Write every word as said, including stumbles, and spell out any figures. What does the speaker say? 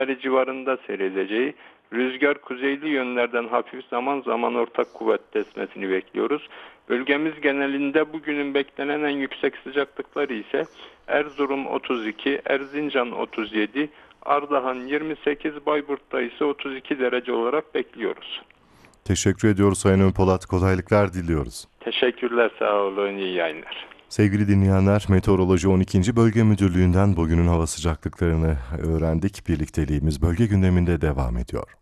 civarında seyredeceği, rüzgar kuzeyli yönlerden hafif zaman zaman ortak kuvvetli esmesini bekliyoruz. Bölgemiz genelinde bugünün beklenen en yüksek sıcaklıkları ise Erzurum otuz iki, Erzincan otuz yedi, Ardahan yirmi sekiz, Bayburt'ta ise otuz iki derece olarak bekliyoruz. Teşekkür ediyoruz Sayın Ön Polat. Kolaylıklar diliyoruz. Teşekkürler, sağ olun, iyi yayınlar. Sevgili dinleyenler, Meteoroloji on ikinci. Bölge Müdürlüğü'nden bugünün hava sıcaklıklarını öğrendik. Birlikteliğimiz bölge gündeminde devam ediyor.